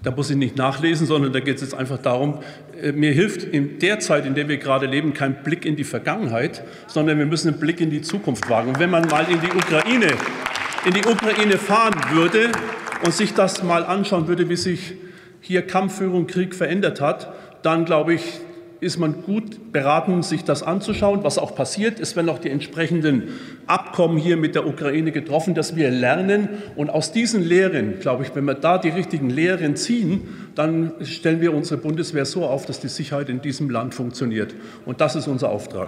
Da muss ich nicht nachlesen, sondern da geht es jetzt einfach darum, mir hilft in der Zeit, in der wir gerade leben, kein Blick in die Vergangenheit, sondern wir müssen einen Blick in die Zukunft wagen. Und wenn man mal in die Ukraine fahren würde und sich das mal anschauen würde, wie sich hier Kampfführung, Krieg verändert hat, dann glaube ich, ist man gut beraten, sich das anzuschauen, was auch passiert. Es werden auch die entsprechenden Abkommen hier mit der Ukraine getroffen, dass wir lernen. Und aus diesen Lehren, glaube ich, wenn wir da die richtigen Lehren ziehen, dann stellen wir unsere Bundeswehr so auf, dass die Sicherheit in diesem Land funktioniert. Und das ist unser Auftrag.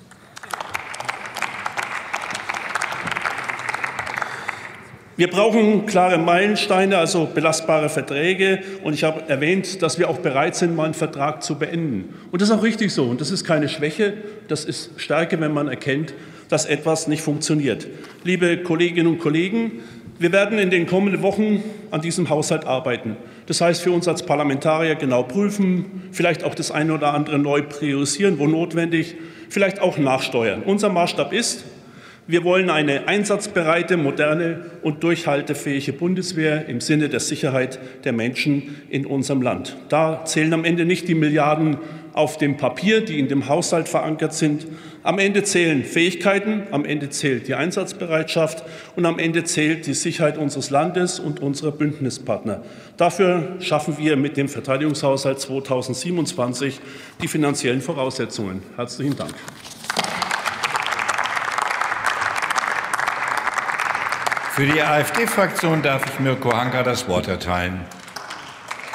Wir brauchen klare Meilensteine, also belastbare Verträge. Und ich habe erwähnt, dass wir auch bereit sind, mal einen Vertrag zu beenden. Und das ist auch richtig so. Und das ist keine Schwäche, das ist Stärke, wenn man erkennt, dass etwas nicht funktioniert. Liebe Kolleginnen und Kollegen, wir werden in den kommenden Wochen an diesem Haushalt arbeiten. Das heißt, für uns als Parlamentarier genau prüfen, vielleicht auch das eine oder andere neu priorisieren, wo notwendig, vielleicht auch nachsteuern. Unser Maßstab ist, wir wollen eine einsatzbereite, moderne und durchhaltefähige Bundeswehr im Sinne der Sicherheit der Menschen in unserem Land. Da zählen am Ende nicht die Milliarden auf dem Papier, die in dem Haushalt verankert sind. Am Ende zählen Fähigkeiten, am Ende zählt die Einsatzbereitschaft und am Ende zählt die Sicherheit unseres Landes und unserer Bündnispartner. Dafür schaffen wir mit dem Verteidigungshaushalt 2027 die finanziellen Voraussetzungen. Herzlichen Dank. Für die AfD-Fraktion darf ich Mirko Hanka das Wort erteilen.